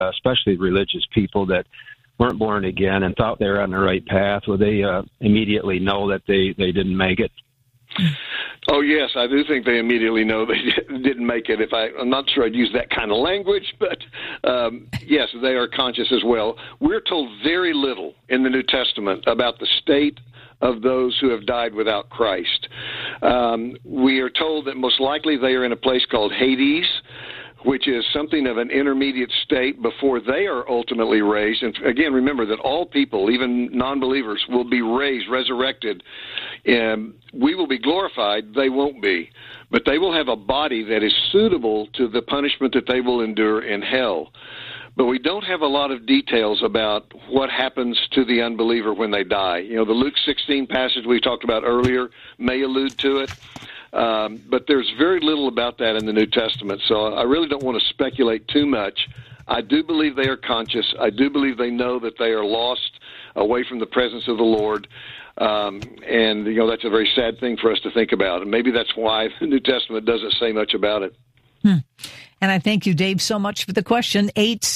especially religious people that weren't born again and thought they were on the right path? Will they immediately know that they didn't make it? Oh, yes, I do think they immediately know they didn't make it. I'm not sure I'd use that kind of language, but yes, they are conscious as well. We're told very little in the New Testament about the state of those who have died without Christ. We are told that most likely they are in a place called Hades, which is something of an intermediate state before they are ultimately raised. And again, remember that all people, even non-believers, will be raised, resurrected. And we will be glorified. They won't be. But they will have a body that is suitable to the punishment that they will endure in hell. But we don't have a lot of details about what happens to the unbeliever when they die. You know, the Luke 16 passage we talked about earlier may allude to it. But there's very little about that in the New Testament, so I really don't want to speculate too much. I do believe they are conscious. I do believe they know that they are lost away from the presence of the Lord, and you know that's a very sad thing for us to think about, and maybe that's why the New Testament doesn't say much about it. And I thank you, Dave, so much for the question.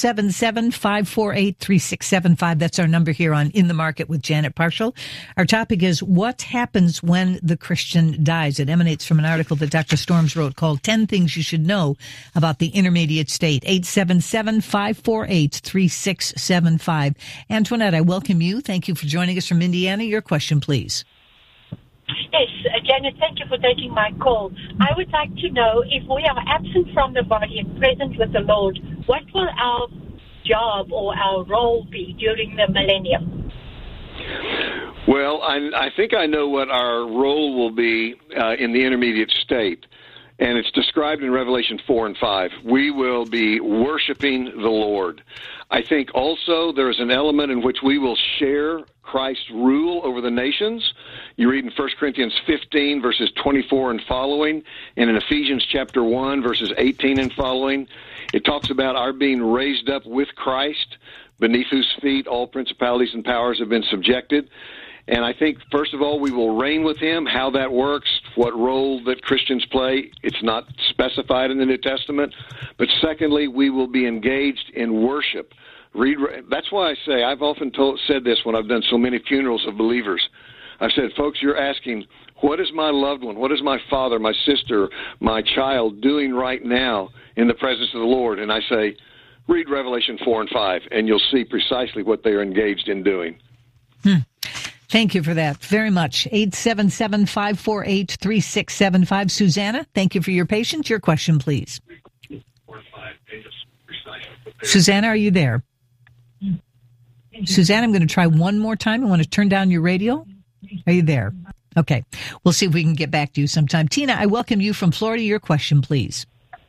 877-548-3675. That's our number here on In the Market with Janet Parshall. Our topic is what happens when the Christian dies. It emanates from an article that Dr. Storms wrote called 10 Things You Should Know About the Intermediate State. 877-548-3675. Antoinette, I welcome you. Thank you for joining us from Indiana. Your question, please. Yes, Janet, thank you for taking my call. I would like to know if we are absent from the body and present with the Lord, what will our job or our role be during the millennium? Well, I think I know what our role will be in the intermediate state, and it's described in Revelation 4 and 5. We will be worshiping the Lord. I think also there is an element in which we will share Christ's rule over the nations. You read in 1 Corinthians 15, verses 24 and following, and in Ephesians chapter 1, verses 18 and following. It talks about our being raised up with Christ, beneath whose feet all principalities and powers have been subjected. And I think, first of all, we will reign with him. How that works, what role that Christians play, it's not specified in the New Testament. But secondly, we will be engaged in worship. That's why I say, I've often said this when I've done so many funerals of believers. I've said, folks, you're asking, what is my loved one, what is my father, my sister, my child doing right now in the presence of the Lord? And I say, read Revelation 4 and 5, and you'll see precisely what they are engaged in doing. Thank you for that very much. 877-548-3675. Susanna, thank you for your patience. Your question, please. Susanna, are you there? Susanna, I'm going to try one more time. I want to turn down your radio. Are you there? Okay. We'll see if we can get back to you sometime. Tina, I welcome you from Florida. Your question, please.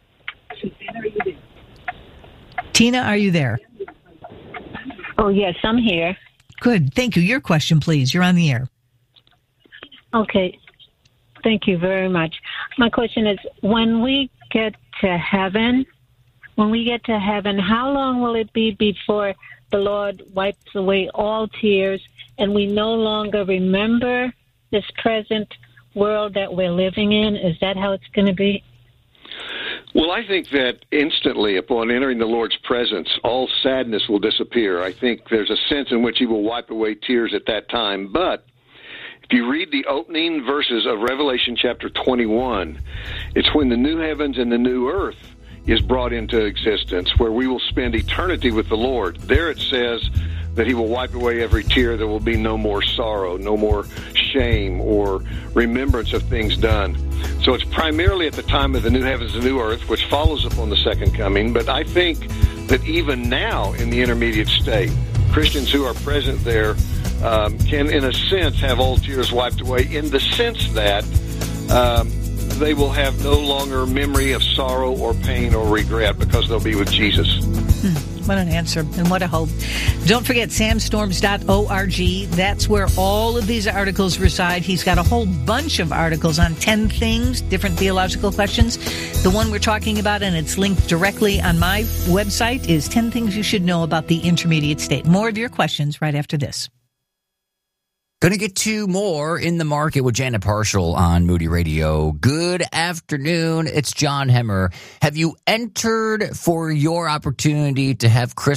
Tina, are you there? Oh, yes, I'm here. Good. Thank you. Your question, please. You're on the air. Okay. Thank you very much. My question is, when we get to heaven, how long will it be before the Lord wipes away all tears and we no longer remember this present world that we're living in? Is that how it's going to be? Well, I think that instantly upon entering the Lord's presence, all sadness will disappear. I think there's a sense in which he will wipe away tears at that time. But if you read the opening verses of Revelation chapter 21, it's when the new heavens and the new earth is brought into existence, where we will spend eternity with the Lord. There it says that he will wipe away every tear. There will be no more sorrow, no more shame or remembrance of things done. So it's primarily at the time of the new heavens and new earth, which follows upon the second coming. But I think that even now in the intermediate state, Christians who are present there can, in a sense, have all tears wiped away, in the sense that they will have no longer memory of sorrow or pain or regret because they'll be with Jesus. What an answer and what a hope. Don't forget samstorms.org. That's where all of these articles reside. He's got a whole bunch of articles on 10 things, different theological questions. The one we're talking about, and it's linked directly on my website, is 10 Things You Should Know About the Intermediate State. More of your questions right after this. Going to get to more In the Market with Janet Parshall on Moody Radio. Good afternoon. It's John Hemmer. Have you entered for your opportunity to have Chris